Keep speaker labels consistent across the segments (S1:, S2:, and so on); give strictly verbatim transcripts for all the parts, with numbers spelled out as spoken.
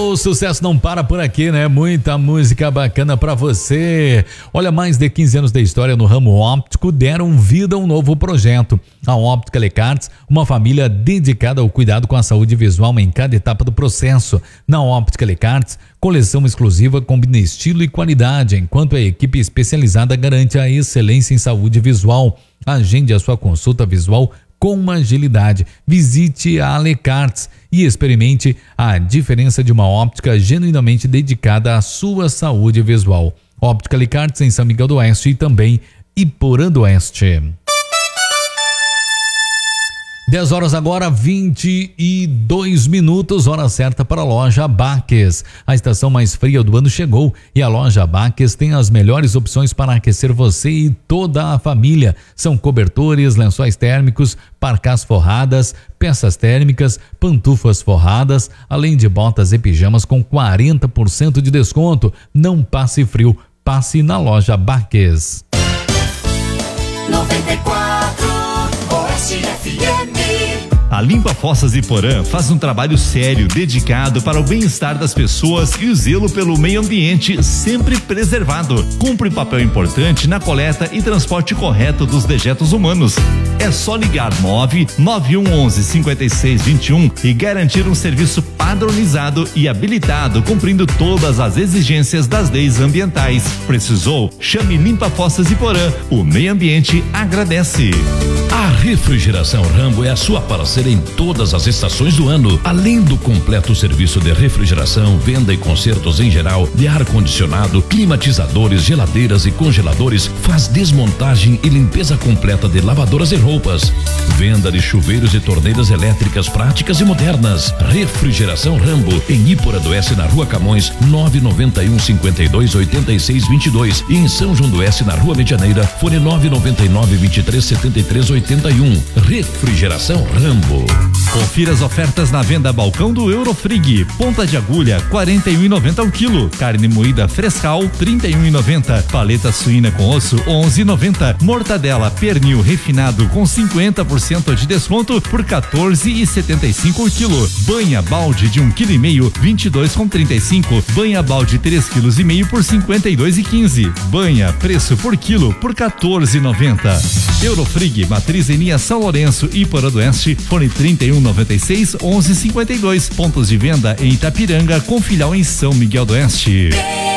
S1: O sucesso não para por aqui, né? Muita música bacana pra você. Olha, mais de quinze anos de história no ramo óptico deram vida a um novo projeto. A Óptica Lecartes, uma família dedicada ao cuidado com a saúde visual em cada etapa do processo. Na Óptica Lecartes, coleção exclusiva combina estilo e qualidade, enquanto a equipe especializada garante a excelência em saúde visual. Agende a sua consulta visual com agilidade. Visite a Lecartes e experimente a diferença de uma óptica genuinamente dedicada à sua saúde visual. Óptica Lecartes em São Miguel do Oeste e também Iporã do Oeste. dez horas agora, vinte e dois minutos, hora certa para a loja Baques. A estação mais fria do ano chegou e a loja Baques tem as melhores opções para aquecer você e toda a família. São cobertores, lençóis térmicos, parcás forradas, peças térmicas, pantufas forradas, além de botas e pijamas com quarenta por cento de desconto. Não passe frio, passe na loja Baques.
S2: noventa e quatro Oeste F M.
S3: A Limpa Fossas Iporã faz um trabalho sério, dedicado para o bem-estar das pessoas e o zelo pelo meio ambiente sempre preservado. Cumpre papel importante na coleta e transporte correto dos dejetos humanos. É só ligar nove nove um onze cinquenta e seis vinte e um e garantir um serviço padronizado e habilitado, cumprindo todas as exigências das leis ambientais. Precisou? Chame Limpa Fossas Iporã. O meio ambiente agradece.
S4: A Refrigeração Rambo é a sua parceira em todas as estações do ano. Além do completo serviço de refrigeração, venda e consertos em geral, de ar-condicionado, climatizadores, geladeiras e congeladores, faz desmontagem e limpeza completa de lavadoras e roupas. Venda de chuveiros e torneiras elétricas práticas e modernas. Refrigeração Rambo, em Iporã do Oeste, na Rua Camões, nove nove um cinquenta e dois oitenta e seis vinte e dois, e em São João do Oeste, na Rua Medianeira, fone nove nove nove vinte e três setenta e três oitenta e um. Refrigeração Rambo.
S3: Confira as ofertas na venda balcão do Eurofrig. Ponta de agulha quarenta e um e noventa ao quilo. Carne moída frescal trinta e um e noventa. Paleta suína com osso onze e noventa. Mortadela pernil refinado com cinquenta por cento de desconto por quatorze e setenta e cinco o quilo. Banha balde de um quilo e meio vinte e dois com trinta e cinco. Banha balde três quilos e meio por cinquenta e dois e quinze. Banha preço por quilo por quatorze e noventa. Eurofrig, matriz em linha São Lourenço e Iporã do Oeste, fone trinta e um noventa e seis onze cinquenta e dois. Pontos de venda em Itapiranga com filial em São Miguel do Oeste.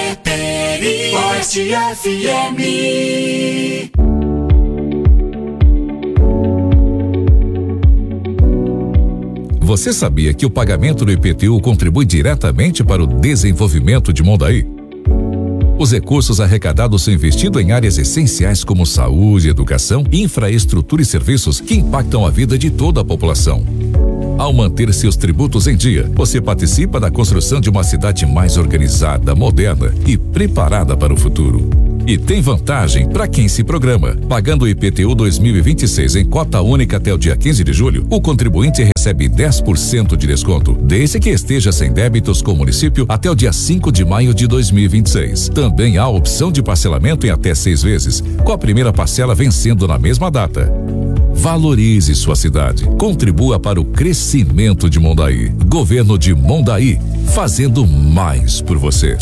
S2: Oeste F M.
S5: Você sabia que o pagamento do I P T U contribui diretamente para o desenvolvimento de Mondaí? Os recursos arrecadados são investidos em áreas essenciais como saúde, educação, infraestrutura e serviços que impactam a vida de toda a população. Ao manter seus tributos em dia, você participa da construção de uma cidade mais organizada, moderna e preparada para o futuro. E tem vantagem para quem se programa. Pagando o I P T U dois mil e vinte e seis em cota única até o dia quinze de julho, o contribuinte recebe dez por cento de desconto, desde que esteja sem débitos com o município até o dia cinco de maio de dois mil e vinte e seis. Também há a opção de parcelamento em até seis vezes, com a primeira parcela vencendo na mesma data. Valorize sua cidade. Contribua para o crescimento de Mondaí. Governo de Mondaí, fazendo mais por você.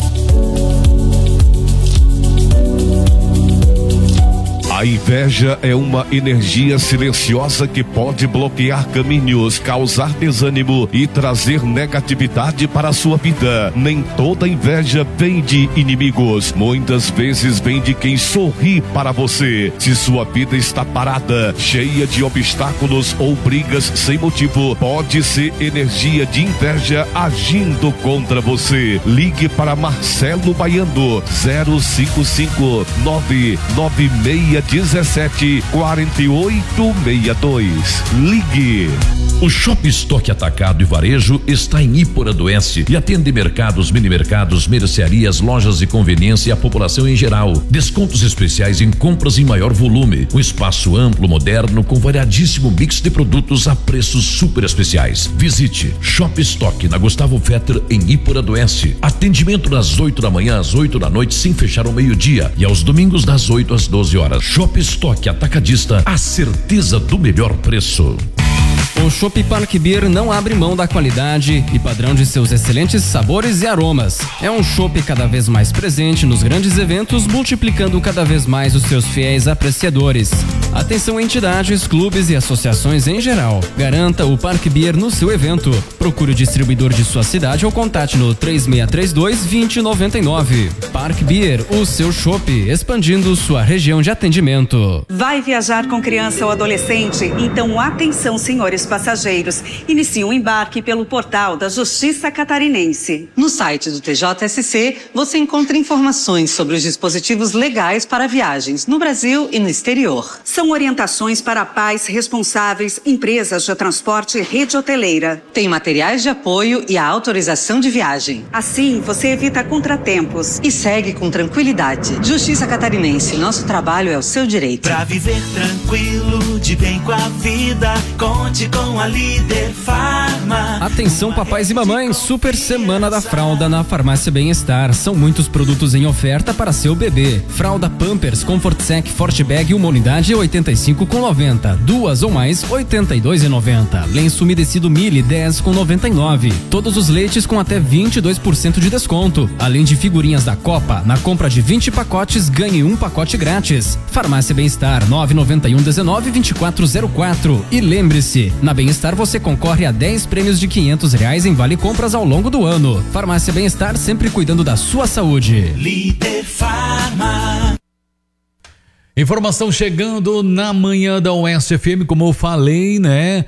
S6: A inveja é uma energia silenciosa que pode bloquear caminhos, causar desânimo e trazer negatividade para a sua vida. Nem toda inveja vem de inimigos, muitas vezes vem de quem sorri para você. Se sua vida está parada, cheia de obstáculos ou brigas sem motivo, pode ser energia de inveja agindo contra você. Ligue para Marcelo Baiano, zero cinco cinco nove nove seis dezessete quarenta e oito sessenta e dois. Ligue.
S4: O Shop Stock Atacado e Varejo está em Iporã do Oeste e atende mercados, mini-mercados, mercearias, lojas de conveniência e a população em geral. Descontos especiais em compras em maior volume. Um espaço amplo, moderno, com variadíssimo mix de produtos a preços super especiais. Visite Shop Stock na Gustavo Fetter em Iporã do Oeste. Atendimento das oito da manhã às oito da noite sem fechar ao meio-dia e aos domingos das oito às doze horas. Shop Stock Atacadista, a certeza do melhor preço.
S7: O Chopp Park Beer não abre mão da qualidade e padrão de seus excelentes sabores e aromas. É um chopp cada vez mais presente nos grandes eventos, multiplicando cada vez mais os seus fiéis apreciadores. Atenção entidades, clubes e associações em geral. Garanta o Park Beer no seu evento. Procure o distribuidor de sua cidade ou contate no três seis três dois, dois zero nove nove. Park Beer, o seu chopp, expandindo sua região de atendimento.
S8: Vai viajar com criança ou adolescente? Então atenção, senhores passageiros. Inicie o embarque pelo portal da Justiça Catarinense.
S9: No site do T J S C, você encontra informações sobre os dispositivos legais para viagens no Brasil e no exterior.
S8: São orientações para pais responsáveis, empresas de transporte e rede hoteleira.
S9: Tem materiais de apoio e a autorização de viagem.
S8: Assim, você evita contratempos.
S9: E segue com tranquilidade. Justiça Catarinense, nosso trabalho é o seu direito.
S2: Pra viver tranquilo, de bem com a vida, conte com a Líder Farma.
S7: Atenção papais e mamães, super semana da fralda na Farmácia Bem-Estar. São muitos produtos em oferta para seu bebê. Fralda Pampers, Comfort Sec, Forte Bag, uma unidade oitenta e cinco reais e noventa centavos. Duas ou mais, oitenta e dois reais e noventa centavos. Lenço umedecido Mili, dez reais e noventa e nove centavos. Todos os leites com até vinte e dois por cento de desconto. Além de figurinhas da Copa, na compra de vinte pacotes, ganhe um pacote grátis. Farmácia Bem-Estar, nove nove um, dezenove, vinte e quatro zero quatro. E lembre-se, na Bem-Estar você concorre a dez prêmios de quinhentos reais em vale compras ao longo do ano. Farmácia Bem-Estar, sempre cuidando da sua saúde.
S2: Líder Farma.
S1: Informação chegando na manhã da Oeste F M, como eu falei, né?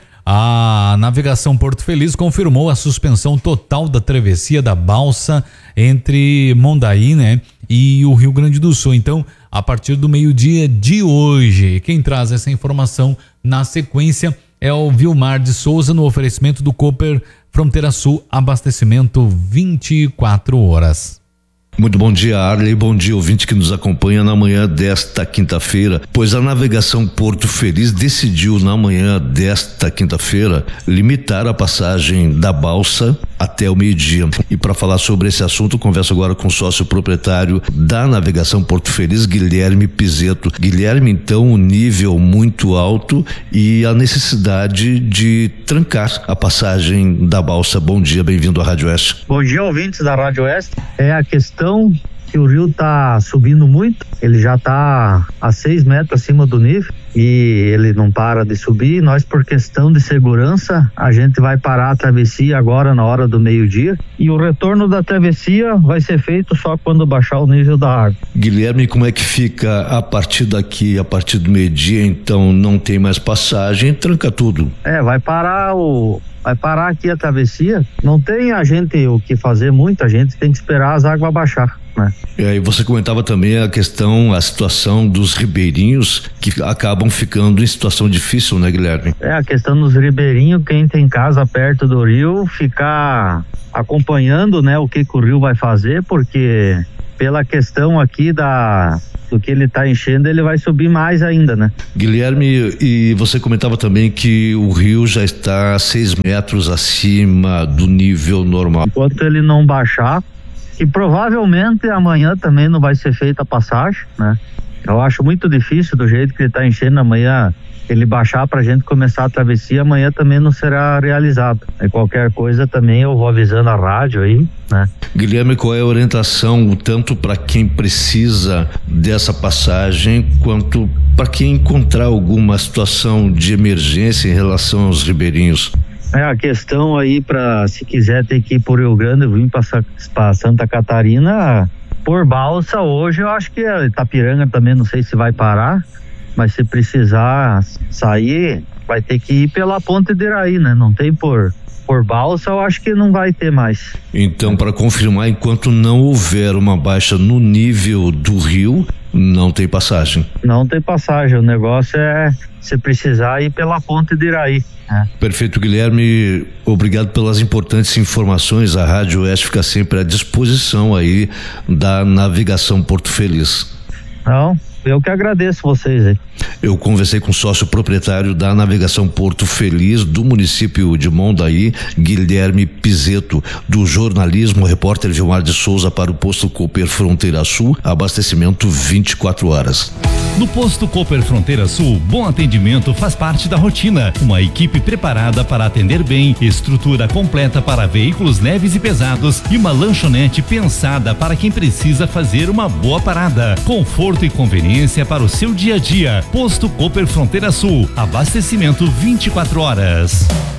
S1: A Navegação Porto Feliz confirmou a suspensão total da travessia da balsa entre Mondaí, né, e o Rio Grande do Sul. Então, a partir do meio-dia de hoje, quem traz essa informação na sequência é o Vilmar de Souza, no oferecimento do Cooper Fronteira Sul, abastecimento vinte e quatro horas.
S10: Muito bom dia, Arley, bom dia, ouvinte que nos acompanha na manhã desta quinta-feira, pois a Navegação Porto Feliz decidiu na manhã desta quinta-feira limitar a passagem da balsa até o meio-dia. E para falar sobre esse assunto, converso agora com o sócio proprietário da Navegação Porto Feliz, Guilherme Pizeto. Guilherme, então, um nível muito alto e a necessidade de trancar a passagem da balsa. Bom dia, bem-vindo à Rádio Oeste.
S11: Bom dia, ouvintes da Rádio Oeste. É a questão que o rio está subindo muito, ele já está a seis metros acima do nível e ele não para de subir. Nós, por questão de segurança, a gente vai parar a travessia agora na hora do meio-dia e o retorno da travessia vai ser feito só quando baixar o nível da água.
S10: Guilherme, como é que fica a partir daqui, a partir do meio-dia? Então não tem mais passagem, tranca tudo.
S11: É, vai parar o... Vai parar aqui a travessia, não tem a gente o que fazer muito, a gente tem que esperar as águas baixar, né?
S10: E aí você comentava também a questão, a situação dos ribeirinhos que acabam ficando em situação difícil, né, Guilherme?
S11: É, a questão dos ribeirinhos, quem tem casa perto do rio, ficar acompanhando, né, o que, que o rio vai fazer, porque pela questão aqui da... do que ele está enchendo, ele vai subir mais ainda, né?
S10: Guilherme, e você comentava também que o rio já está seis metros acima do nível normal.
S11: Enquanto ele não baixar, e provavelmente amanhã também não vai ser feita a passagem, né? Eu acho muito difícil, do jeito que ele está enchendo amanhã, ele baixar para a gente começar a travessia, amanhã também não será realizado. E qualquer coisa também eu vou avisando a rádio aí, né?
S10: Guilherme, qual é a orientação tanto para quem precisa dessa passagem quanto para quem encontrar alguma situação de emergência em relação aos ribeirinhos?
S11: É a questão aí para, se quiser ter que ir por Rio Grande, vir para Santa Catarina por balsa, hoje eu acho que a Itapiranga também não sei se vai parar, mas se precisar sair, vai ter que ir pela Ponte de Iraí, né? Não tem por, por balsa, eu acho que não vai ter mais.
S10: Então, para confirmar, enquanto não houver uma baixa no nível do rio, não tem passagem?
S11: Não tem passagem, o negócio é se precisar ir pela Ponte de Iraí. É.
S10: Perfeito, Guilherme, obrigado pelas importantes informações. A Rádio Oeste fica sempre à disposição aí da Navegação Porto Feliz.
S11: Não, eu que agradeço vocês aí.
S10: Eu conversei com o sócio proprietário da Navegação Porto Feliz do município de Mondaí, Guilherme Pizeto, do jornalismo, repórter Vilmar de Souza para o posto Cooper Fronteira Sul, abastecimento vinte e quatro horas.
S3: No Posto Cooper Fronteira Sul, bom atendimento faz parte da rotina. Uma equipe preparada para atender bem, estrutura completa para veículos leves e pesados e uma lanchonete pensada para quem precisa fazer uma boa parada. Conforto e conveniência para o seu dia a dia. Posto Cooper Fronteira Sul, abastecimento vinte e quatro horas.